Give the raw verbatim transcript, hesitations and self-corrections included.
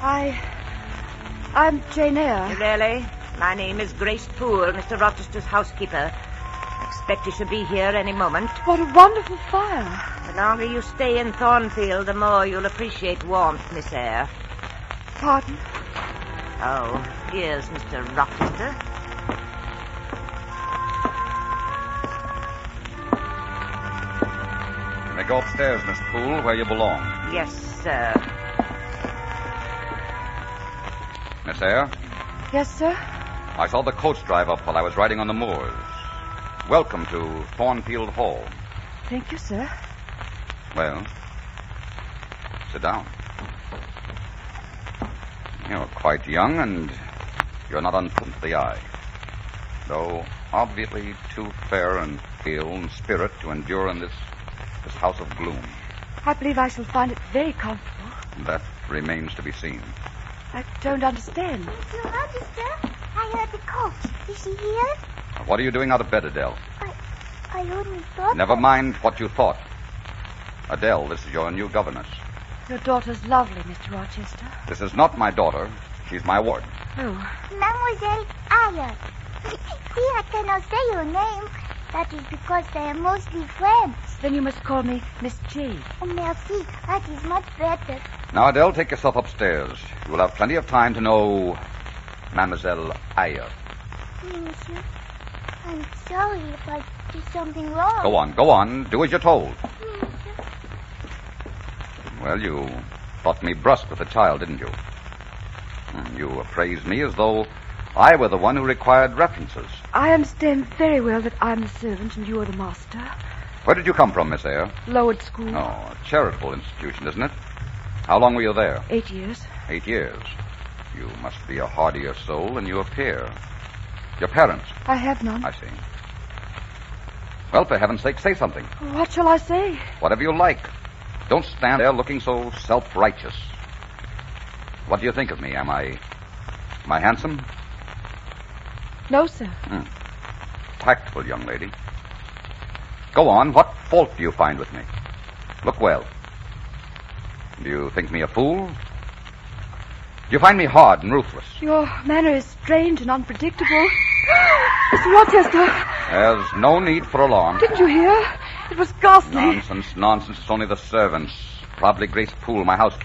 I... I'm Jane Eyre. Really? My name is Grace Poole, Mister Rochester's housekeeper. I expect you should be here any moment. What a wonderful fire. The longer you stay in Thornfield, the more you'll appreciate warmth, Miss Eyre. Pardon? Oh, here's Mister Rochester. You may go upstairs, Miss Poole, where you belong. Yes, sir. Miss Eyre? Yes, sir? I saw the coach drive up while I was riding on the moors. Welcome to Thornfield Hall. Thank you, sir. Well, sit down. You're quite young, and you're not unpleasant to the eye. Though obviously too fair and pale in spirit to endure in this, this house of gloom. I believe I shall find it very comfortable. That remains to be seen. I don't understand. Mister Rochester, I heard the coach. Is she here? What are you doing out of bed, Adele? I, I only thought... Never mind what you thought. Adele, this is your new governess. Your daughter's lovely, Mister Rochester. This is not my daughter. She's my ward. Oh. Mademoiselle Ayer. See, I cannot say your name. That is because they are mostly friends. Then you must call me Miss Jane. Oh, merci. That is much better. Now, Adele, take yourself upstairs. You will have plenty of time to know Mademoiselle Ayer. Monsieur, I'm sorry if I did something wrong. Go on, go on. Do as you're told. Monsieur. Well, you thought me brusque with the child, didn't you? You appraised me as though I were the one who required references. I understand very well that I'm the servant and you are the master. Where did you come from, Miss Eyre? Lowered School. Oh, a charitable institution, isn't it? How long were you there? Eight years. Eight years. You must be a hardier soul than you appear. Your parents? I have none. I see. Well, for heaven's sake, say something. What shall I say? Whatever you like. Don't stand there looking so self-righteous. What do you think of me? Am I... Am I handsome? No, sir. Hmm. Tactful young lady. Go on. What fault do you find with me? Look well. Do you think me a fool? Do you find me hard and ruthless? Your manner is strange and unpredictable. Mister Rochester. There's no need for alarm. Didn't you hear? It was ghastly. Nonsense, nonsense. It's only the servants. Probably Grace Poole, my housekeeper.